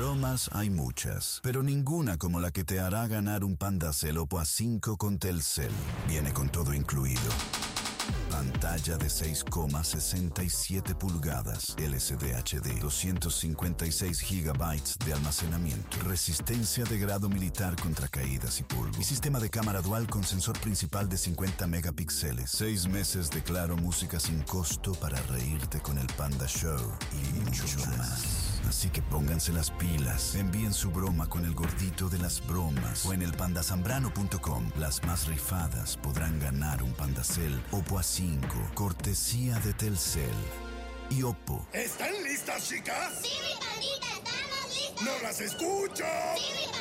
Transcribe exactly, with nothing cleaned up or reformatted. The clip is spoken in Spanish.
Bromas hay muchas, pero ninguna como la que te hará ganar un Pandacel Oppo A cinco con Telcel. Viene con todo incluido. Pantalla de seis coma sesenta y siete pulgadas, L C D H D, doscientos cincuenta y seis gigabytes de almacenamiento, resistencia de grado militar contra caídas y polvo, y sistema de cámara dual con sensor principal de cincuenta megapíxeles. Seis meses de Claro Música sin costo para reírte con el Panda Show y mucho más. Así que pónganse las pilas, envíen su broma con el gordito de las bromas o en el panda zambrano punto com. Las más rifadas podrán ganar un Pandacel Oppo A cinco, cortesía de Telcel y Oppo. ¿Están listas, chicas? Sí, mi pandita, estamos listas. ¡No las escucho! Sí, mi pandita.